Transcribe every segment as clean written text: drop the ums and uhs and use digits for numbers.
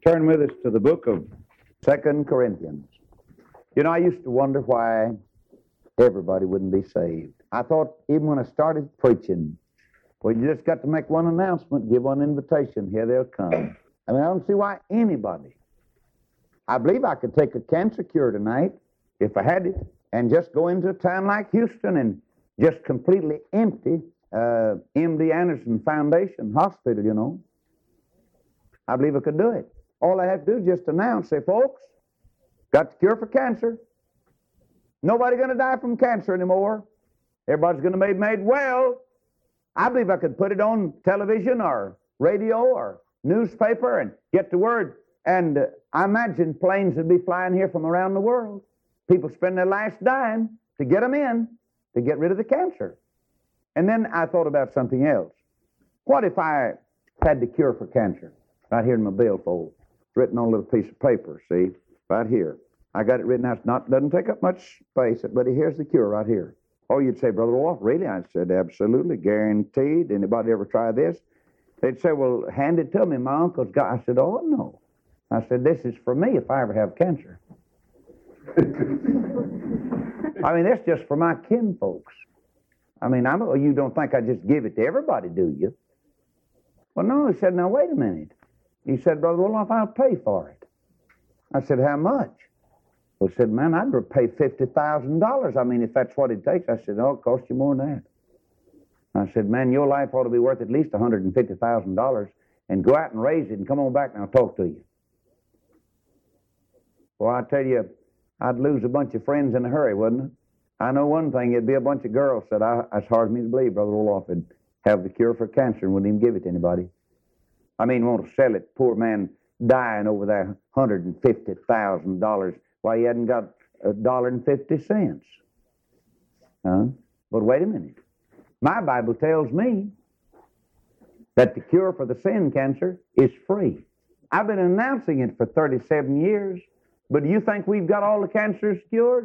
Turn with us to the book of 2 Corinthians. You know, I used to wonder why everybody wouldn't be saved. I thought even when I started preaching, well, you just got to make one announcement, give one invitation, here they'll come. I mean, I don't see why anybody. I believe I could take a cancer cure tonight, if I had it, and just go into a town like Houston and just completely empty MD Anderson Foundation Hospital, you know. I believe I could do it. All I have to do is just announce, say, folks, got the cure for cancer. Nobody going to die from cancer anymore. Everybody's going to be made well. I believe I could put it on television or radio or newspaper and get the word. And I imagine planes would be flying here from around the world. People spend their last dime to get them in, to get rid of the cancer. And then I thought about something else. What if I had the cure for cancer right here in my billfold? It's written on a little piece of paper, see, right here. I got it written out. It doesn't take up much space, but here's the cure right here. Oh, you'd say, Brother Wolf, really? I said, absolutely, guaranteed. Anybody ever try this? They'd say, well, hand it to me. My uncle's got. I said, oh, no. I said, this is for me if I ever have cancer. I mean, that's just for my kinfolks. I mean, you don't think I just give it to everybody, do you? Well, no. He said, now, wait a minute. He said, Brother Wolf, I'll pay for it. I said, how much? Well, he said, man, I'd pay $50,000. I mean, if that's what it takes. I said, oh, it costs you more than that. I said, man, your life ought to be worth at least $150,000, and go out and raise it and come on back and I'll talk to you. Well, I tell you, I'd lose a bunch of friends in a hurry, wouldn't it? I know one thing, it'd be a bunch of girls said, it's hard for me to believe Brother Olaf would have the cure for cancer and wouldn't even give it to anybody. I mean, want to sell it, poor man dying over there, $150,000. Why, he hadn't got $1.50. Huh? But wait a minute. My Bible tells me that the cure for the sin cancer is free. I've been announcing it for 37 years, but do you think we've got all the cancers cured?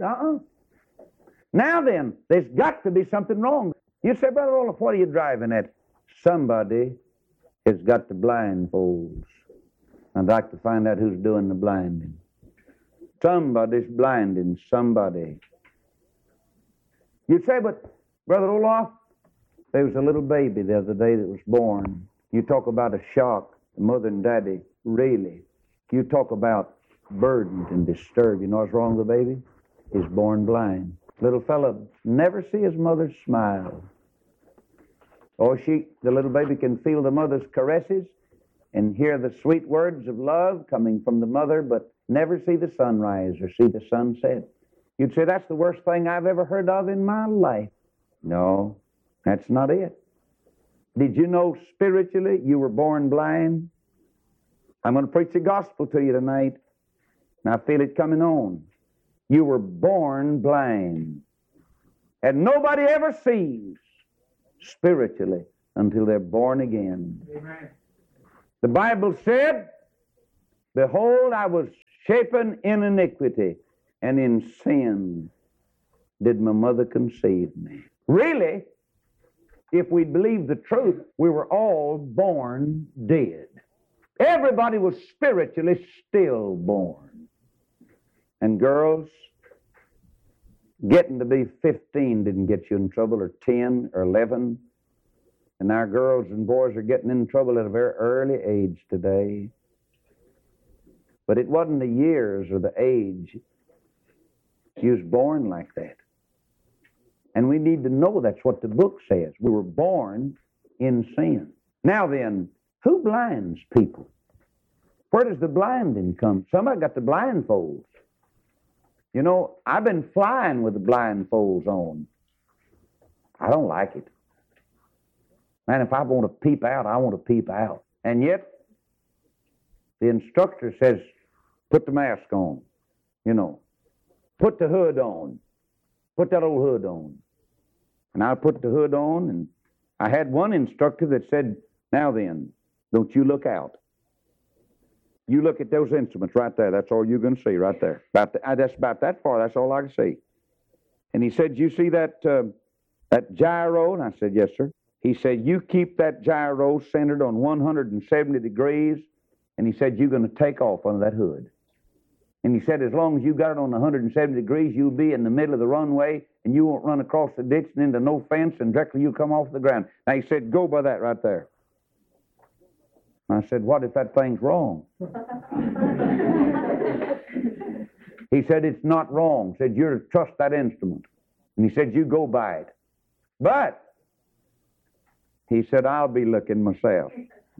Now then, there's got to be something wrong. You say, Brother Olaf, what are you driving at? Somebody has got the blindfolds. I'd like to find out who's doing the blinding. Somebody's blinding somebody. You'd say, but Brother Olaf, there was a little baby the other day that was born. You talk about a shock, mother and daddy, really. You talk about burdened and disturbed. You know what's wrong with the baby? He's born blind. Little fella never see his mother smile. Or the little baby can feel the mother's caresses and hear the sweet words of love coming from the mother, but never see the sunrise or see the sunset. You'd say, that's the worst thing I've ever heard of in my life. No, that's not it. Did you know spiritually you were born blind? I'm going to preach the gospel to you tonight, and I feel it coming on. You were born blind. And nobody ever sees spiritually until they're born again. Amen. The Bible said, behold, I was shapen in iniquity, and in sin did my mother conceive me. Really, if we believe the truth, we were all born dead. Everybody was spiritually stillborn. And girls, getting to be 15 didn't get you in trouble, or 10 or 11. And our girls and boys are getting in trouble at a very early age today. But it wasn't the years or the age. You was born like that. And we need to know that's what the book says. We were born in sin. Now then, who blinds people? Where does the blinding come? Somebody got the blindfolds. You know, I've been flying with the blindfolds on. I don't like it. Man, if I want to peep out, I want to peep out. And yet, the instructor says, put the mask on. You know, put the hood on. Put that old hood on. And I put the hood on, and I had one instructor that said, now then, don't you look out. You look at those instruments right there. That's all you're going to see right there. That's about that far. That's all I can see. And he said, you see that gyro? And I said, yes, sir. He said, you keep that gyro centered on 170 degrees And he said, you're going to take off under that hood. And he said, as long as you got it on 170 degrees, you'll be in the middle of the runway, and you won't run across the ditch and into no fence, and directly you'll come off the ground. Now, he said, go by that right there. I said, what if that thing's wrong? He said, it's not wrong. He said, you're to trust that instrument. And he said, you go by it. But, he said, I'll be looking myself.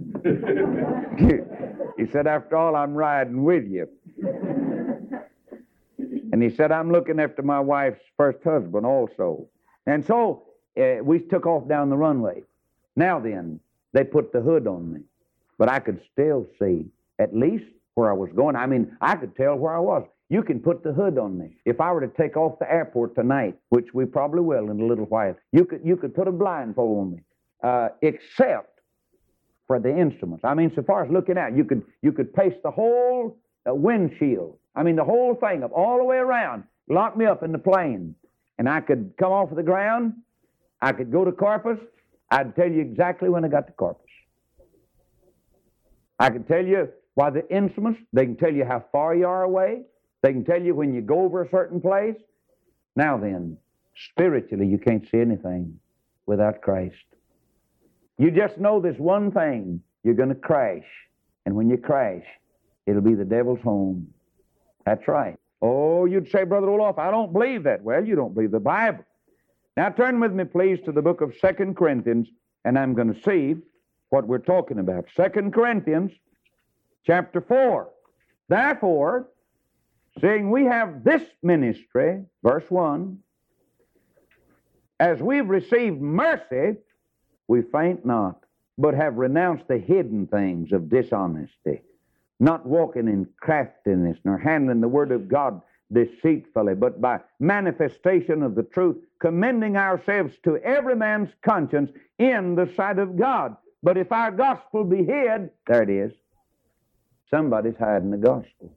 He said, after all, I'm riding with you. And he said, I'm looking after my wife's first husband also. And so, we took off down the runway. Now then, they put the hood on me. But I could still see at least where I was going. I mean, I could tell where I was. You can put the hood on me. If I were to take off the airport tonight, which we probably will in a little while, you could put a blindfold on me, except for the instruments. I mean, so far as looking out, you could paste the whole windshield. I mean, the whole thing up all the way around. Lock me up in the plane, and I could come off the ground. I could go to Corpus. I'd tell you exactly when I got to Corpus. I can tell you by the instruments. They can tell you how far you are away. They can tell you when you go over a certain place. Now then, spiritually, you can't see anything without Christ. You just know this one thing. You're going to crash. And when you crash, it'll be the devil's home. That's right. Oh, you'd say, Brother Olaf, I don't believe that. Well, you don't believe the Bible. Now turn with me, please, to the book of 2 Corinthians, and I'm going to see what we're talking about. 2 Corinthians, chapter 4. Therefore, seeing we have this ministry, verse 1, as we've received mercy, we faint not, but have renounced the hidden things of dishonesty, not walking in craftiness, nor handling the word of God deceitfully, but by manifestation of the truth, commending ourselves to every man's conscience in the sight of God. But if our gospel be hid, there it is. Somebody's hiding the gospel.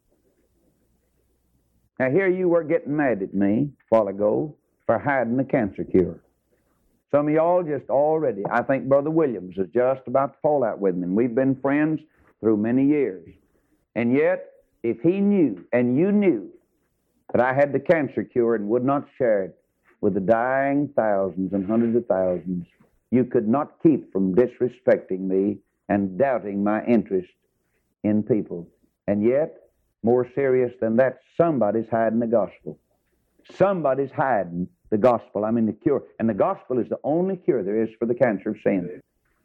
Now here you were getting mad at me a while ago for hiding the cancer cure. Some of y'all just already, I think Brother Williams is just about to fall out with me, and we've been friends through many years. And yet, if he knew, and you knew, that I had the cancer cure and would not share it with the dying thousands and hundreds of thousands, you could not keep from disrespecting me and doubting my interest in people. And yet, more serious than that, somebody's hiding the gospel. Somebody's hiding the gospel. I mean, the cure. And the gospel is the only cure there is for the cancer of sin.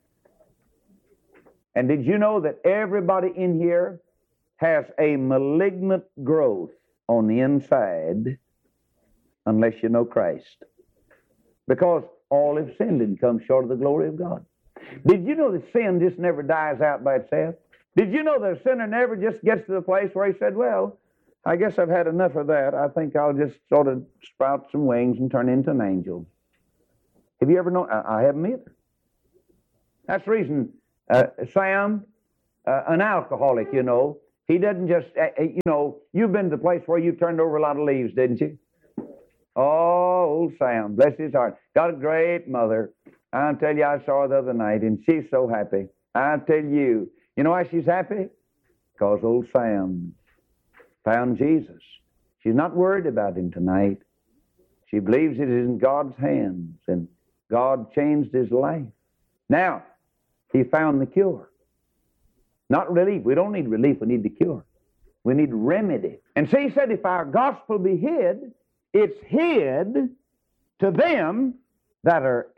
And did you know that everybody in here has a malignant growth on the inside unless you know Christ? Because all have sinned and come short of the glory of God. Did you know that sin just never dies out by itself? Did you know that a sinner never just gets to the place where he said, well, I guess I've had enough of that. I think I'll just sort of sprout some wings and turn into an angel. Have you ever known? I haven't either. That's the reason Sam, an alcoholic, you know, he doesn't just, you know, you've been to the place where you turned over a lot of leaves, didn't you? Oh, old Sam, bless his heart. Got a great mother. I'll tell you, I saw her the other night, and she's so happy. I'll tell you. You know why she's happy? Because old Sam found Jesus. She's not worried about him tonight. She believes it is in God's hands, and God changed his life. Now, he found the cure. Not relief. We don't need relief. We need the cure. We need remedy. And so he said, if our gospel be hid, it's hid to them that are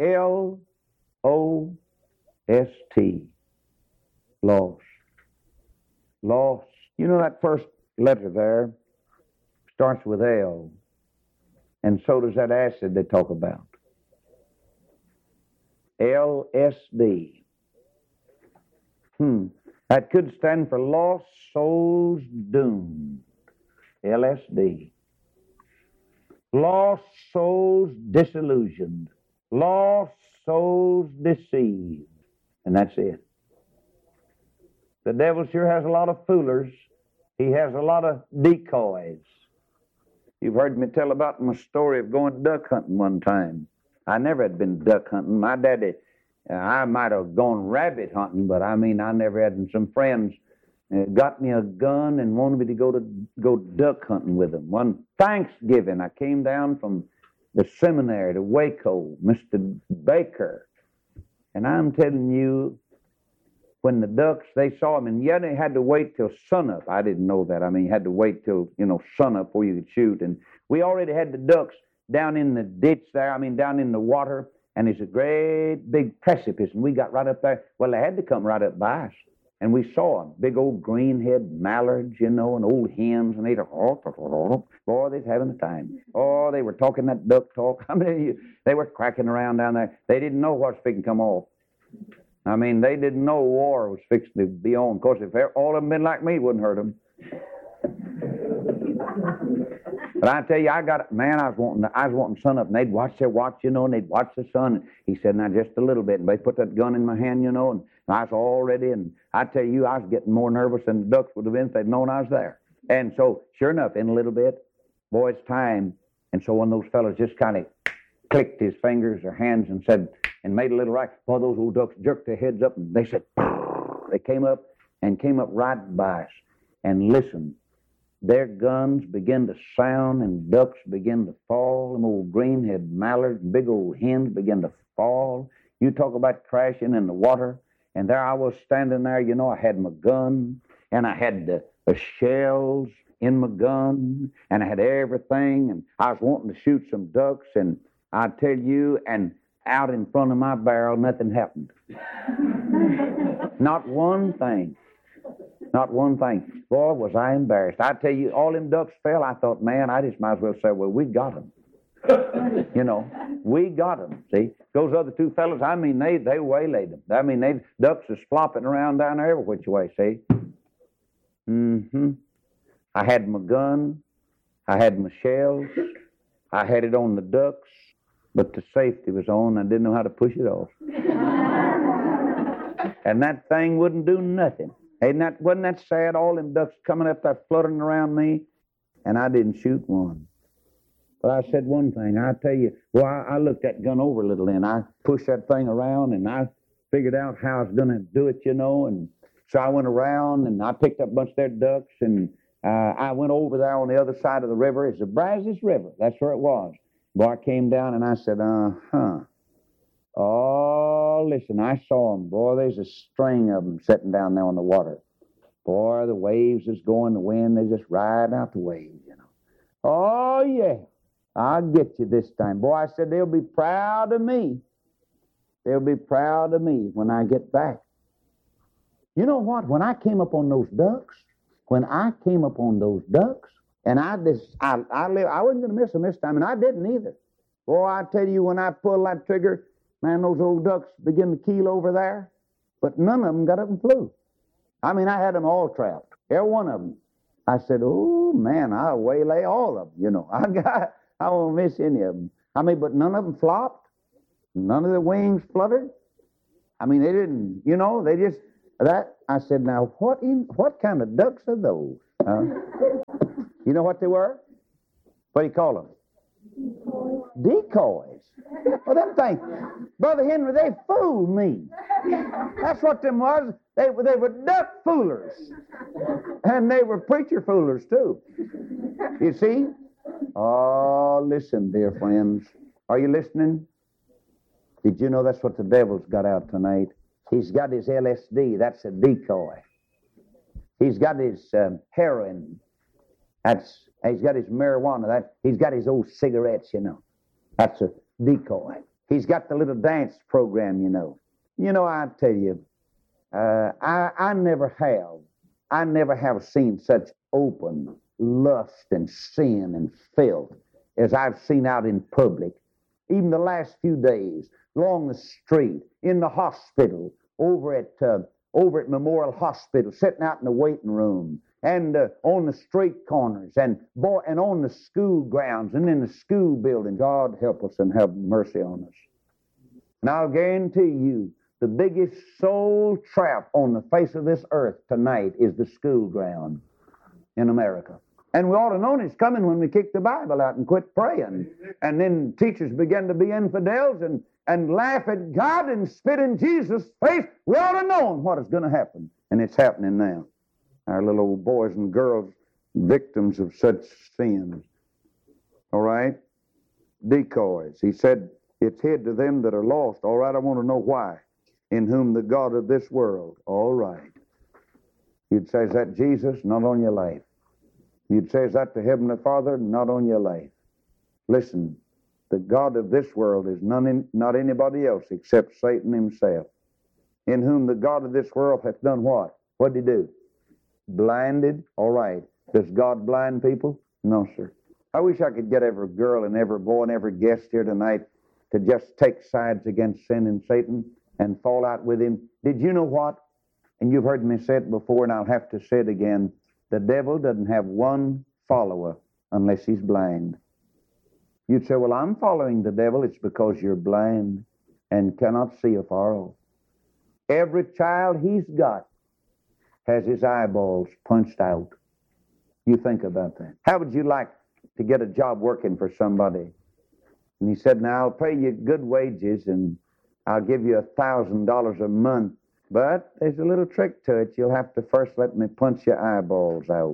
L-O-S-T. Lost. Lost. You know that first letter there starts with L. And so does that acid they talk about. LSD. That could stand for Lost Souls Doomed. LSD. Lost Souls Disillusioned. Lost Souls Deceived. And that's it. The devil sure has a lot of foolers. He has a lot of decoys. You've heard me tell about my story of going duck hunting one time. I never had been duck hunting. My daddy, I might have gone rabbit hunting, but I mean, I never had some friends got me a gun and wanted me to go duck hunting with him. One Thanksgiving, I came down from the seminary to Waco, Mr. Baker, and I'm telling you, when the ducks, they saw him, and yet they had to wait till sunup. I didn't know that. I mean, you had to wait till, sunup before you could shoot. And we already had the ducks down in the ditch there, down in the water, and there's a great big precipice, and we got right up there. Well, they had to come right up by us, and we saw them, big old greenhead mallards, and old hens, and they'd, boy, they's having a time. Oh, they were talking that duck talk. They were cracking around down there. They didn't know what's fixing to come off. They didn't know war was fixing to be on. Of course, if all of them been like me, it wouldn't hurt them. But I tell you, I was wanting sun up, and they'd watch their watch, and they'd watch the sun. And he said, now just a little bit. And they put that gun in my hand, and I was all ready. And I tell you, I was getting more nervous than the ducks would have been if they'd known I was there. And so, sure enough, in a little bit, boy, it's time. And so one of those fellows just kind of clicked his fingers or hands and said, and made a little right. Boy, those old ducks jerked their heads up, and they said, they came up right by us. And listen, their guns began to sound, and ducks began to fall. Them old greenhead mallards and big old hens began to fall. You talk about crashing in the water. And there I was standing there, I had my gun, and I had the shells in my gun, and I had everything, and I was wanting to shoot some ducks, and I tell you, and out in front of my barrel, nothing happened. Not one thing. Not one thing. Boy, was I embarrassed. I tell you, all them ducks fell. I thought, man, I just might as well say, well, we got them. We got them. See, those other two fellas, they waylaid them. Ducks was flopping around down there every which way, see. I had my gun. I had my shells. I had it on the ducks. But the safety was on. I didn't know how to push it off. And that thing wouldn't do nothing. Wasn't that sad? All them ducks coming up there fluttering around me, and I didn't shoot one. But I said one thing. I tell you, I looked that gun over a little, and I pushed that thing around, and I figured out how I was going to do it, And so I went around, and I picked up a bunch of their ducks, and I went over there on the other side of the river. It's the Brazos River. That's where it was. Boy, I came down, and I said, Oh, listen, I saw them. Boy, there's a string of them sitting down there on the water. Boy, the waves is going, the wind, they just riding out the waves, Oh, yeah, I'll get you this time. Boy, I said, they'll be proud of me. They'll be proud of me when I get back. You know what? When I came up on those ducks, and I wasn't going to miss them this time, and I didn't either. Boy, I tell you, when I pulled that trigger, man, those old ducks began to keel over there, but none of them got up and flew. I had them all trapped, every one of them. I said, oh, man, I'll waylay all of them, I won't miss any of them. But none of them flopped. None of the wings fluttered. They didn't, they just, I said, now, what kind of ducks are those? You know what they were? What do you call them? Decoys. Well, them things, Brother Henry, they fooled me. That's what them was. They were duck foolers. And they were preacher foolers, too. You see? Oh, listen, dear friends. Are you listening? Did you know that's what the devil's got out tonight? He's got his LSD. That's a decoy. He's got his heroin. He's got his marijuana. He's got his old cigarettes, That's a decoy. He's got the little dance program, I tell you, I never have seen such open lust and sin and filth as I've seen out in public. Even the last few days, along the street, in the hospital, over at Memorial Hospital, sitting out in the waiting room, and on the street corners, and on the school grounds, and in the school building. God help us and have mercy on us. And I'll guarantee you, the biggest soul trap on the face of this earth tonight is the school ground in America. And we ought to know it's coming when we kick the Bible out and quit praying. And then teachers begin to be infidels and laugh at God and spit in Jesus' face. We ought to know what is going to happen. And it's happening now. Our little old boys and girls, victims of such sins. All right? Decoys. He said, it's hid to them that are lost. All right, I want to know why. In whom the God of this world. All right. You'd say, is that Jesus? Not on your life. You'd say, is that the Heavenly Father? Not on your life. Listen, the God of this world is not anybody else except Satan himself. In whom the God of this world hath done what? What did he do? Blinded? All right. Does God blind people? No, sir. I wish I could get every girl and every boy and every guest here tonight to just take sides against sin and Satan and fall out with him. Did you know what? And you've heard me say it before, and I'll have to say it again. The devil doesn't have one follower unless he's blind. You'd say, well, I'm following the devil. It's because you're blind and cannot see afar off. Every child he's got has his eyeballs punched out. You think about that. How would you like to get a job working for somebody? And he said, now, I'll pay you good wages and I'll give you $1,000 a month. But there's a little trick to it. You'll have to first let me punch your eyeballs out.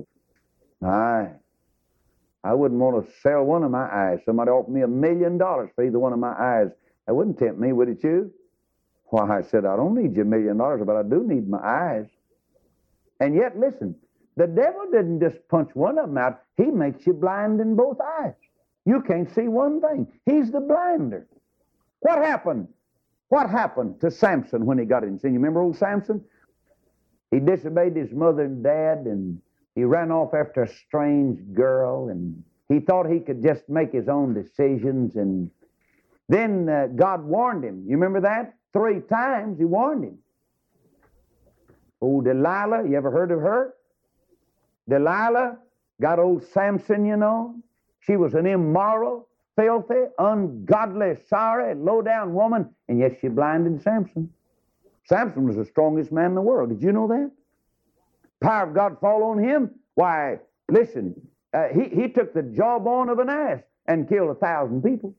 I wouldn't want to sell one of my eyes. Somebody offered me $1 million for either one of my eyes. That wouldn't tempt me, would it you? Why, I said, I don't need your $1 million, but I do need my eyes. And yet, listen, the devil didn't just punch one of them out. He makes you blind in both eyes. You can't see one thing. He's the blinder. What happened? What happened to Samson when he got in sin? You remember old Samson? He disobeyed his mother and dad, and he ran off after a strange girl, and he thought he could just make his own decisions, and then God warned him. You remember that? 3 times he warned him. Oh, Delilah, you ever heard of her? Delilah got old Samson, you know. She was an immoral, filthy, ungodly, sorry, low-down woman, and yet she blinded Samson. Samson was the strongest man in the world. Did you know that? Power of God fall on him. Why, listen, he took the jawbone of an ass and killed 1,000 people.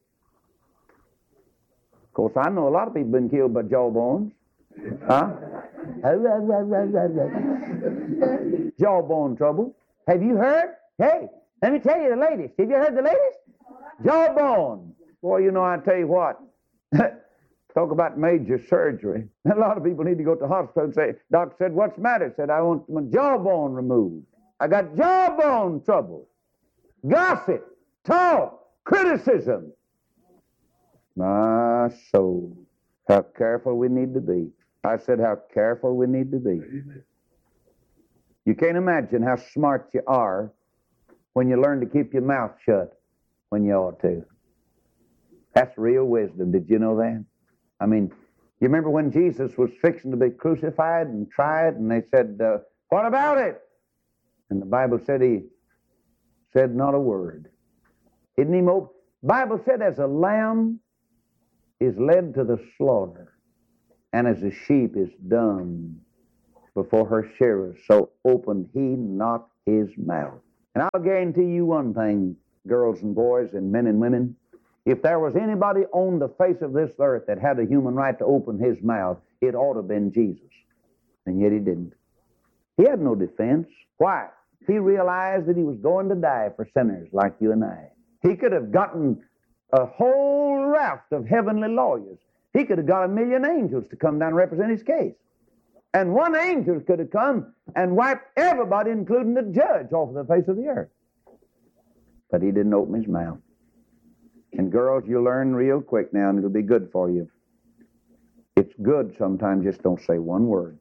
Of course, I know a lot of people been killed by jawbones. Huh? Jawbone trouble. Have you heard? Hey, let me tell you the latest. Have you heard the latest? Jawbone. Boy, you know, I tell you what. Talk about major surgery. A lot of people need to go to the hospital and say, Doc said, what's the matter? Said, I want my jawbone removed. I got jawbone trouble. Gossip, talk, criticism. My soul. How careful we need to be. I said how careful we need to be. You can't imagine how smart you are when you learn to keep your mouth shut when you ought to. That's real wisdom. Did you know that? I mean, you remember when Jesus was fixing to be crucified and tried, and they said, what about it? And the Bible said he said not a word. Isn't he more? Bible said as a lamb is led to the slaughter, and as a sheep is dumb before her shearers, so opened he not his mouth. And I'll guarantee you one thing, girls and boys and men and women, if there was anybody on the face of this earth that had a human right to open his mouth, it ought to have been Jesus. And yet he didn't. He had no defense. Why? He realized that he was going to die for sinners like you and I. He could have gotten a whole raft of heavenly lawyers. He could have got 1,000,000 angels to come down and represent his case. And one angel could have come and wiped everybody, including the judge, off the face of the earth. But he didn't open his mouth. And girls, you'll learn real quick now, and it'll be good for you. It's good sometimes just don't say one word.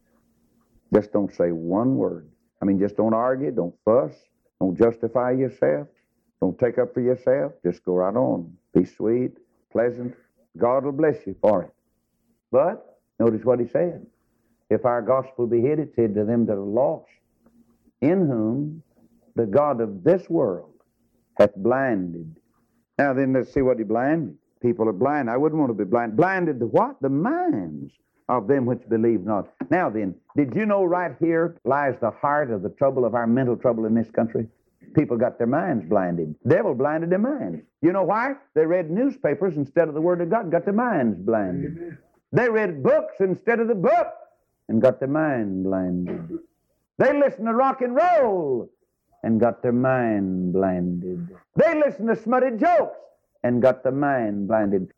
Just don't say one word. I mean, just don't argue, don't fuss, don't justify yourself, don't take up for yourself. Just go right on. Be sweet, pleasant. God will bless you for it. But, notice what he said. If our gospel be hid, it's hid to them that are lost, in whom the God of this world hath blinded. Now then, let's see what he blinded. People are blind. I wouldn't want to be blind. Blinded the what? The minds of them which believe not. Now then, did you know right here lies the heart of the trouble of our mental trouble in this country? People got their minds blinded. The devil blinded their minds. You know why? They read newspapers instead of the Word of God, got their minds blinded. Amen. They read books instead of the book and got their mind blinded. They listen to rock and roll and got their mind blinded. They listen to smutty jokes and got their mind blinded.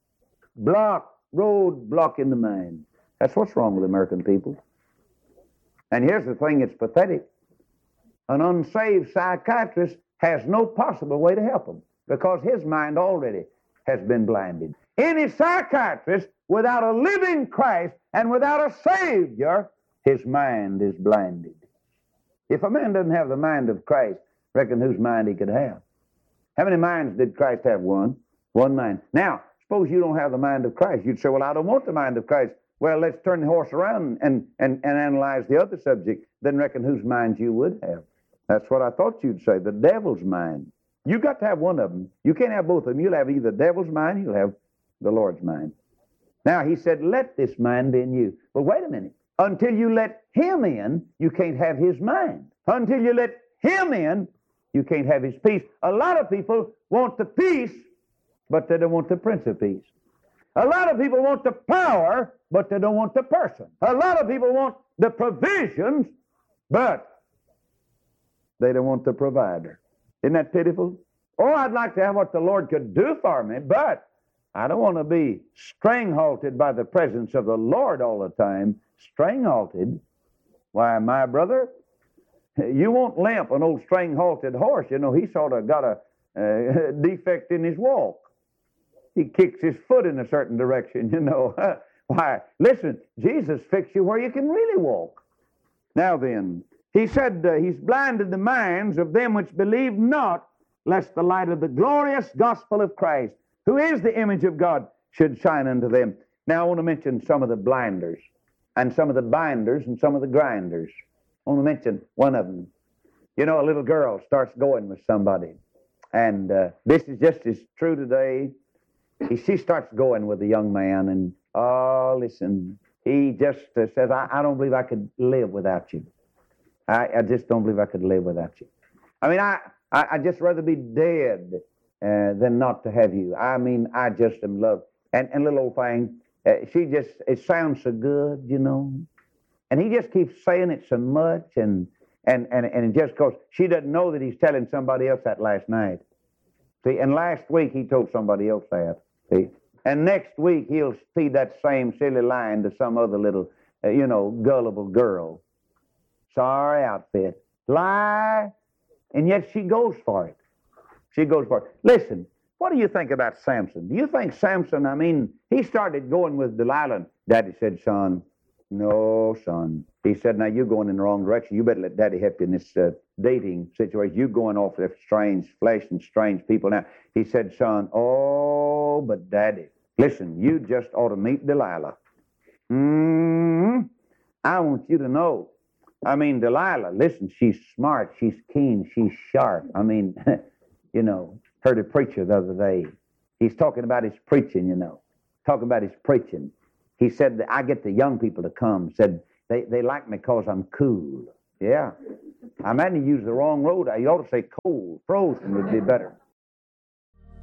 Road block in the mind. That's what's wrong with American people. And here's the thing that's pathetic. An unsaved psychiatrist has no possible way to help him because his mind already has been blinded. Any psychiatrist without a living Christ and without a Savior, his mind is blinded. If a man doesn't have the mind of Christ, reckon whose mind he could have. How many minds did Christ have? One mind. Now, suppose you don't have the mind of Christ. You'd say, well, I don't want the mind of Christ. Well, let's turn the horse around and analyze the other subject. Then reckon whose mind you would have. That's what I thought you'd say, the devil's mind. You've got to have one of them. You can't have both of them. You'll have either the devil's mind, you'll have the Lord's mind. Now, he said, let this mind be in you. Well, wait a minute. Until you let him in, you can't have his mind. Until you let him in, you can't have his peace. A lot of people want the peace, but they don't want the Prince of Peace. A lot of people want the power, but they don't want the person. A lot of people want the provisions, but they don't want the provider. Isn't that pitiful? Oh, I'd like to have what the Lord could do for me, but I don't want to be string-halted by the presence of the Lord all the time. String-halted? Why, my brother, you won't limp an old string-halted horse. You know, he sort of got a defect in his walk. He kicks his foot in a certain direction, you know. Why, listen, Jesus fixed you where you can really walk. Now then, he said, he's blinded the minds of them which believe not, lest the light of the glorious gospel of Christ, who is the image of God, should shine unto them. Now I want to mention some of the blinders, and some of the binders, and some of the grinders. I want to mention one of them. You know, a little girl starts going with somebody, and this is just as true today. She starts going with a young man, and, oh, listen, he just says, I don't believe I could live without you. I just don't believe I could live without you. I mean, I'd just rather be dead than not to have you. I mean, I just am loved. And little old thing, it sounds so good, you know. And he just keeps saying it so much, and it just goes, she doesn't know that he's telling somebody else that last night. See, and last week he told somebody else that. See, and next week he'll feed that same silly line to some other little, gullible girl. Sorry outfit. Lie. And yet she goes for it. She goes for it. Listen, what do you think about Samson? Do you think Samson, he started going with Delilah. Daddy said, son, no, son. He said, now you're going in the wrong direction. You better let Daddy help you in this dating situation. You're going off with strange flesh and strange people. Now, he said, son, oh, but Daddy, listen, you just ought to meet Delilah. I want you to know. Delilah, listen, she's smart, she's keen, she's sharp. Heard a preacher the other day. He's talking about his preaching, talking about his preaching. He said that I get the young people to come, said they like me because I'm cool. Yeah. I imagine you use the wrong road. You ought to say cold, frozen would be better.